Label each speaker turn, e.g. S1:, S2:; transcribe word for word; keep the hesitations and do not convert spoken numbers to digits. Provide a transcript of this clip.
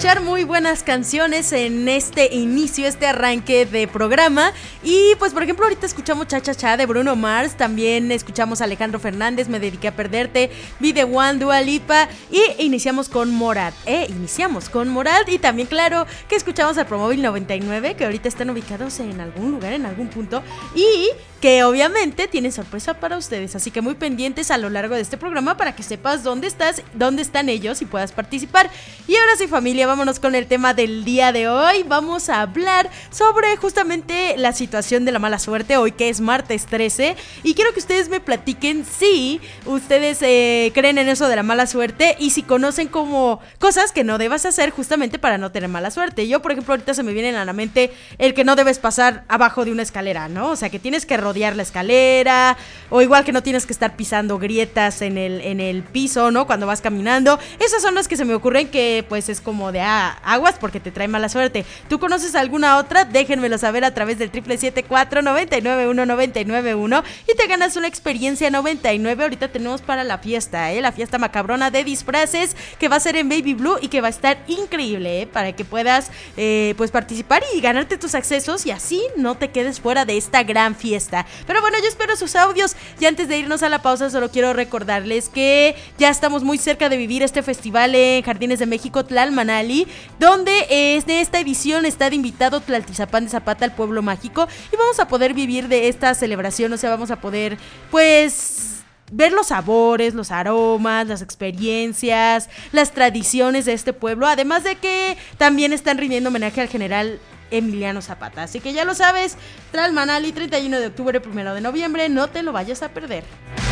S1: escuchar muy buenas canciones en este inicio, este arranque de programa. Y pues por ejemplo ahorita escuchamos Cha Cha Cha de Bruno Mars. También escuchamos a Alejandro Fernández, Me Dediqué a Perderte, Be The One, Dua Lipa. Y iniciamos con Morat, eh, iniciamos con Morat. Y también claro que escuchamos a Promóvil noventa y nueve, que ahorita están ubicados en algún lugar, en algún punto. Y que obviamente tienen sorpresa para ustedes, así que muy pendientes a lo largo de este programa para que sepas dónde estás, dónde están ellos y puedas participar. Y ahora sí, familia, vámonos con el tema del día de hoy. Vamos a hablar sobre justamente la situación de la mala suerte, hoy que es martes trece, y quiero que ustedes me platiquen si ustedes eh, creen en eso de la mala suerte y si conocen como cosas que no debas hacer justamente para no tener mala suerte. Yo, por ejemplo, ahorita se me viene a la mente el que no debes pasar abajo de una escalera, ¿no? O sea, que tienes que rodear la escalera, o igual que no tienes que estar pisando grietas en el, en el piso, ¿no? Cuando vas caminando. Esas son las que se me ocurren que pues es como de ah, aguas porque te trae mala suerte. ¿Tú conoces alguna otra? Déjenmelo saber a través del triple siete cuatro, noventa y nueve uno, noventa y nueve uno y te ganas una experiencia noventa y nueve. Ahorita tenemos para la fiesta, ¿eh? La fiesta macabrona de disfraces que va a ser en Baby Blue y que va a estar increíble, ¿eh? Para que puedas eh, pues participar y ganarte tus accesos y así no te quedes fuera de esta gran fiesta. Pero bueno, yo espero sus audios. Y antes de irnos a la pausa, solo quiero recordarles que ya estamos muy cerca de vivir este festival en Jardines de México, Tlalmanali, donde es de esta edición está de invitado Tlaltizapán de Zapata, el pueblo mágico, y vamos a poder vivir de esta celebración. O sea, vamos a poder, pues, ver los sabores, los aromas, las experiencias, las tradiciones de este pueblo, además de que también están rindiendo homenaje al general Emiliano Zapata. Así que ya lo sabes, Tlalmanali, treinta y uno de octubre, primero de noviembre, no te lo vayas a perder.